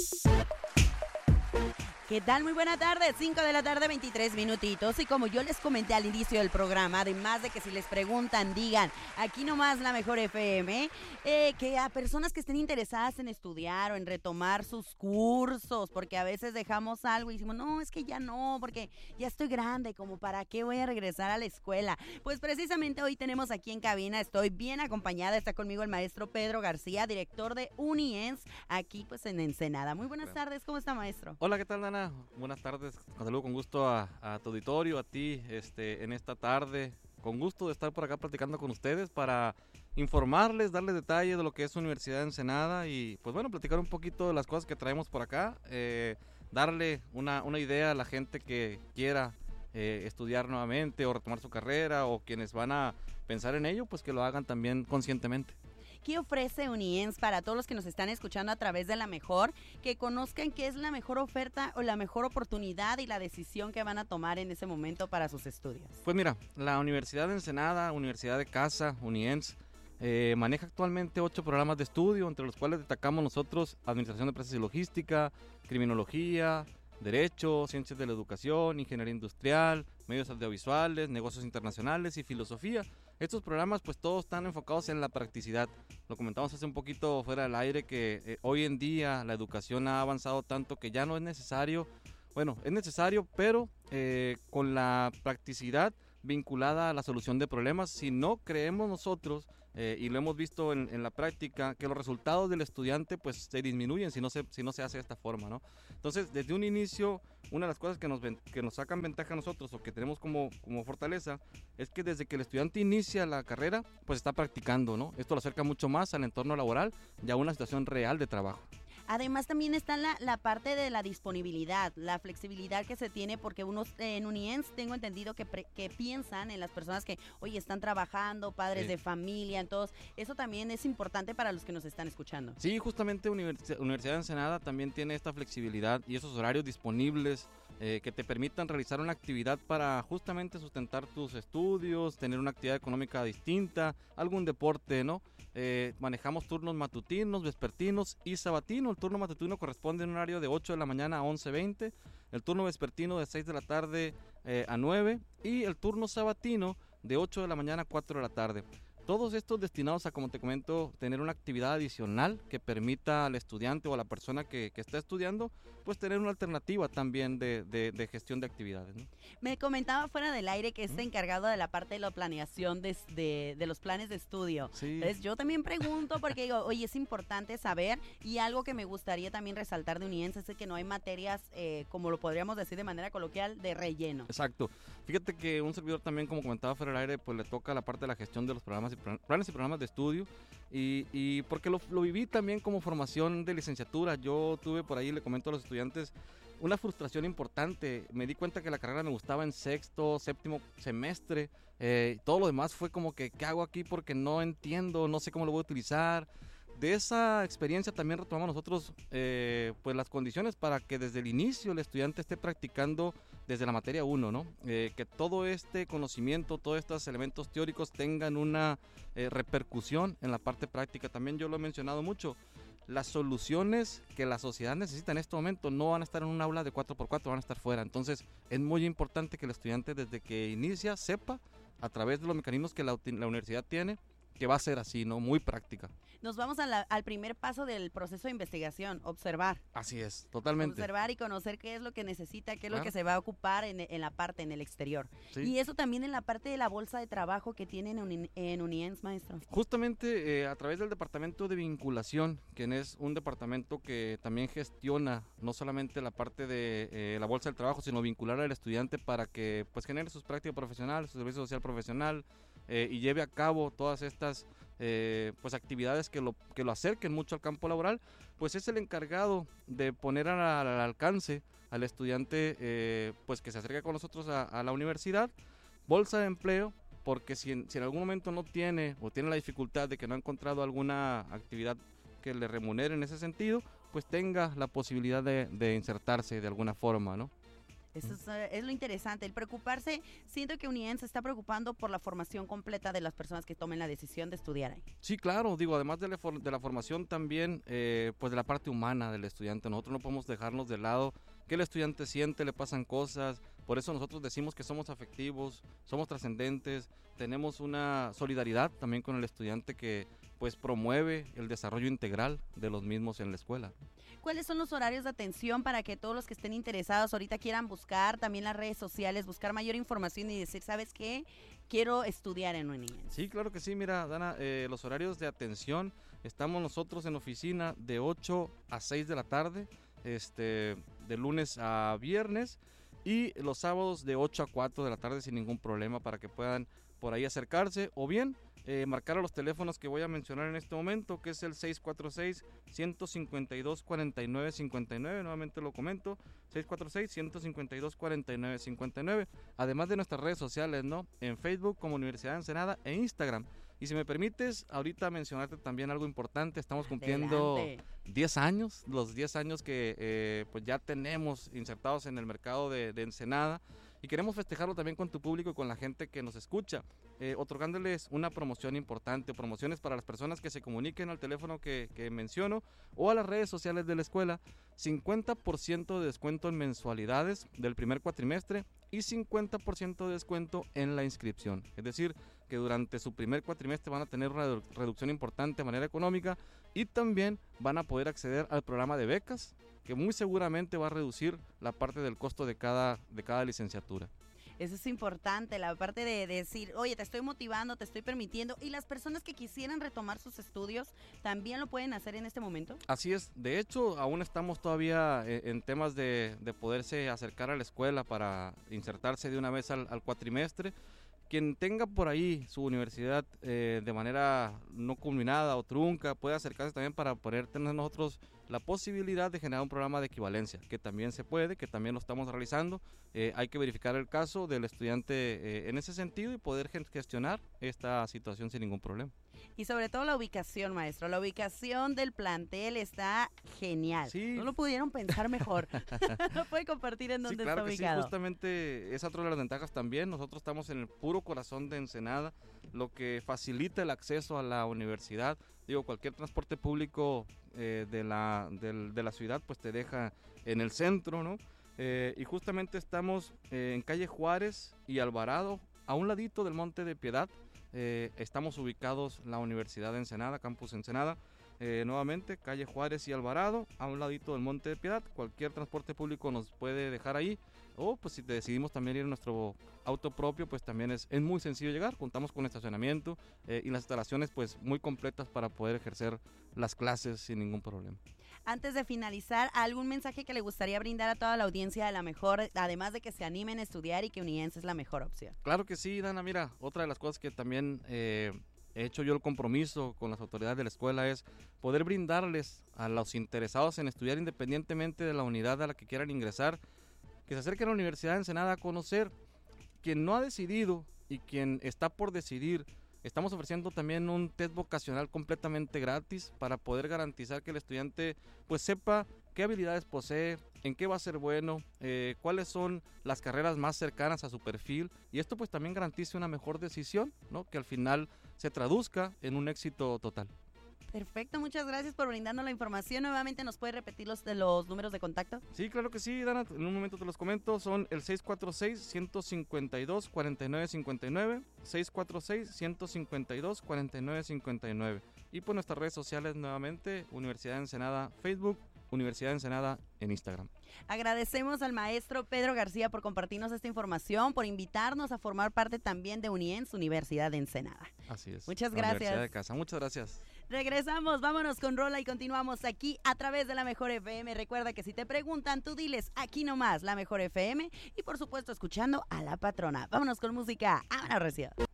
¿Qué tal? Muy buena tarde, 5 de la tarde, 23 minutitos. Y como yo les comenté al inicio del programa, además de que si les preguntan, digan, aquí nomás la mejor FM, que a personas que estén interesadas en estudiar o en retomar sus cursos, porque a veces dejamos algo y decimos, no, es que ya no, porque ya estoy grande, como para qué voy a regresar a la escuela. Pues precisamente hoy tenemos aquí en cabina, estoy bien acompañada, está conmigo el maestro Pedro García, director de UNIENS, aquí pues en Ensenada. Muy buenas tardes, ¿cómo está, maestro? Hola, ¿qué tal, Dana? Buenas tardes, saludo con gusto a tu auditorio, a ti, en esta tarde. Con gusto de estar por acá platicando con ustedes para informarles, darles detalles de lo que es Universidad de Ensenada y, pues bueno, platicar un poquito de las cosas que traemos por acá, darle una idea a la gente que quiera estudiar nuevamente o retomar su carrera o quienes van a pensar en ello, pues que lo hagan también conscientemente. ¿Qué ofrece UNIENS para todos los que nos están escuchando a través de La Mejor? Que conozcan qué es la mejor oferta o la mejor oportunidad y la decisión que van a tomar en ese momento para sus estudios. Pues mira, la Universidad de Ensenada, Universidad de Casa, UNIENS, maneja actualmente 8 programas de estudio, entre los cuales destacamos nosotros Administración de Empresas y Logística, Criminología, Derecho, Ciencias de la Educación, Ingeniería Industrial, Medios Audiovisuales, Negocios Internacionales y Filosofía. Estos programas pues todos están enfocados en la practicidad. Lo comentamos hace un poquito fuera del aire que hoy en día la educación ha avanzado tanto que ya no es necesario, bueno, es necesario, pero con la practicidad vinculada a la solución de problemas. Si no creemos nosotros, y lo hemos visto en la práctica, que los resultados del estudiante pues se disminuyen si no se hace de esta forma, ¿no? Entonces, desde un inicio, una de las cosas que nos sacan ventaja a nosotros o que tenemos como fortaleza es que desde que el estudiante inicia la carrera, pues está practicando, ¿no? Esto lo acerca mucho más al entorno laboral y a una situación real de trabajo. Además también está la parte de la disponibilidad, la flexibilidad que se tiene, porque unos en UNIENS tengo entendido que piensan en las personas que hoy están trabajando, padres de familia, entonces eso también es importante para los que nos están escuchando. Sí, justamente Universidad de Ensenada también tiene esta flexibilidad y esos horarios disponibles que te permitan realizar una actividad para justamente sustentar tus estudios, tener una actividad económica distinta, algún deporte, ¿no? Manejamos turnos matutinos, vespertinos y sabatinos. El turno matutino corresponde en un horario de 8 de la mañana a 11:20, el turno vespertino de 6 de la tarde a 9 y el turno sabatino de 8 de la mañana a 4 de la tarde. Todos estos destinados a, como te comento, tener una actividad adicional que permita al estudiante o a la persona que está estudiando, pues tener una alternativa también de gestión de actividades, ¿no? Me comentaba fuera del aire que está encargado de la parte de la planeación de los planes de estudio. Sí. Entonces yo también pregunto porque digo, oye, es importante saber, y algo que me gustaría también resaltar de UNIENS es que no hay materias, como lo podríamos decir de manera coloquial, de relleno. Exacto. Fíjate que un servidor también, como comentaba fuera del aire, pues le toca la parte de la gestión de los planes y programas de estudio y porque lo viví también como formación de licenciatura. Yo tuve por ahí, le comento a los estudiantes, una frustración importante. Me di cuenta que la carrera me gustaba en sexto, séptimo semestre. Todo lo demás fue como que, ¿qué hago aquí? Porque no entiendo, no sé cómo lo voy a utilizar. De esa experiencia también retomamos nosotros pues las condiciones para que desde el inicio el estudiante esté practicando desde la materia 1, ¿no? Que todo este conocimiento, todos estos elementos teóricos tengan una repercusión en la parte práctica. También yo lo he mencionado mucho. Las soluciones que la sociedad necesita en este momento no van a estar en un aula de 4x4, van a estar fuera. Entonces es muy importante que el estudiante desde que inicia sepa a través de los mecanismos que la universidad tiene que va a ser así, ¿no? Muy práctica. Nos vamos al primer paso del proceso de investigación, observar. Así es, totalmente. Observar y conocer qué es lo que necesita, qué es lo que Claro. se va a ocupar en la parte, en el exterior. Sí. Y eso también en la parte de la bolsa de trabajo que tienen en UNIENS, maestro. Justamente a través del departamento de vinculación, quien es un departamento que también gestiona no solamente la parte de la bolsa del trabajo, sino vincular al estudiante para que pues genere sus prácticas profesionales, su servicio social profesional y lleve a cabo todas estas pues actividades que lo acerquen mucho al campo laboral, pues es el encargado de poner al alcance al estudiante pues que se acerque con nosotros a la universidad, bolsa de empleo, porque si en algún momento no tiene o tiene la dificultad de que no ha encontrado alguna actividad que le remunere en ese sentido, pues tenga la posibilidad de insertarse de alguna forma, ¿no? Eso es lo interesante, el preocuparse. Siento que UNIEN se está preocupando por la formación completa de las personas que tomen la decisión de estudiar ahí. Sí, claro, digo, además de la formación también, pues de la parte humana del estudiante. Nosotros no podemos dejarnos de lado que el estudiante siente, le pasan cosas. Por eso nosotros decimos que somos afectivos, somos trascendentes, tenemos una solidaridad también con el estudiante que pues promueve el desarrollo integral de los mismos en la escuela. ¿Cuáles son los horarios de atención para que todos los que estén interesados ahorita quieran buscar también las redes sociales, buscar mayor información y decir, ¿sabes qué? Quiero estudiar en UNIEN. Sí, claro que sí. Mira, Dana, los horarios de atención, estamos nosotros en oficina de 8 a 6 de la tarde, de lunes a viernes, y los sábados de 8 a 4 de la tarde sin ningún problema para que puedan por ahí acercarse o bien marcar a los teléfonos que voy a mencionar en este momento, que es el 646-152-4959, nuevamente lo comento, 646-152-4959, además de nuestras redes sociales, ¿no? En Facebook como Universidad de Ensenada e Instagram. Y si me permites, ahorita mencionarte también algo importante, estamos cumpliendo 10 años, los 10 años que pues ya tenemos insertados en el mercado de Ensenada, y queremos festejarlo también con tu público y con la gente que nos escucha, otorgándoles una promoción importante, promociones para las personas que se comuniquen al teléfono que menciono o a las redes sociales de la escuela, 50% de descuento en mensualidades del primer cuatrimestre y 50% de descuento en la inscripción. Es decir, que durante su primer cuatrimestre van a tener una reducción importante de manera económica y también van a poder acceder al programa de becas, que muy seguramente va a reducir la parte del costo de cada licenciatura. Eso es importante, la parte de decir, oye, te estoy motivando, te estoy permitiendo, y las personas que quisieran retomar sus estudios, ¿también lo pueden hacer en este momento? Así es, de hecho, aún estamos todavía en temas de poderse acercar a la escuela para insertarse de una vez al cuatrimestre. Quien tenga por ahí su universidad de manera no culminada o trunca, puede acercarse también para poder tener nosotros la posibilidad de generar un programa de equivalencia, que también se puede, que también lo estamos realizando. Hay que verificar el caso del estudiante en ese sentido y poder gestionar esta situación sin ningún problema. Y sobre todo la ubicación, maestro. La ubicación del plantel está genial. Sí. No lo pudieron pensar mejor. ¿No puede compartir en dónde está ubicado? Sí, justamente esa es otra de las ventajas también. Nosotros estamos en el puro corazón de Ensenada, lo que facilita el acceso a la universidad. Digo, cualquier transporte público de la ciudad pues te deja en el centro, ¿no? Y justamente estamos en calle Juárez y Alvarado, a un ladito del Monte de Piedad. Estamos ubicados la Universidad de Ensenada, Campus Ensenada, nuevamente calle Juárez y Alvarado, a un ladito del Monte de Piedad. Cualquier transporte público nos puede dejar ahí, o pues si decidimos también ir en nuestro auto propio, pues también es muy sencillo llegar. Contamos con estacionamiento y las instalaciones pues muy completas para poder ejercer las clases sin ningún problema. Antes de finalizar, ¿algún mensaje que le gustaría brindar a toda la audiencia de la mejor, además de que se animen a estudiar y que UNIEN es la mejor opción? Claro que sí, Dana. Mira, otra de las cosas que también he hecho yo el compromiso con las autoridades de la escuela es poder brindarles a los interesados en estudiar, independientemente de la unidad a la que quieran ingresar, que se acerquen a la Universidad de Ensenada a conocer. Quien no ha decidido y quien está por decidir, estamos ofreciendo también un test vocacional completamente gratis para poder garantizar que el estudiante pues sepa qué habilidades posee, en qué va a ser bueno, cuáles son las carreras más cercanas a su perfil, y esto pues también garantice una mejor decisión, ¿no? Que al final se traduzca en un éxito total. Perfecto, muchas gracias por brindarnos la información. Nuevamente, ¿nos puede repetir los números de contacto? Sí, claro que sí, Dana, en un momento te los comento. Son el 646-152-4959, 646-152-4959. Y por nuestras redes sociales nuevamente, Universidad de Ensenada Facebook, Universidad de Ensenada en Instagram. Agradecemos al maestro Pedro García por compartirnos esta información, por invitarnos a formar parte también de UNIEN, Universidad de Ensenada. Así es. Muchas gracias. Universidad de Casa. Muchas gracias. Regresamos, vámonos con rola y continuamos aquí a través de La Mejor FM. Recuerda que si te preguntan, tú diles aquí nomás La Mejor FM y por supuesto escuchando a La Patrona. Vámonos con música. ¡Vámonos, Recio!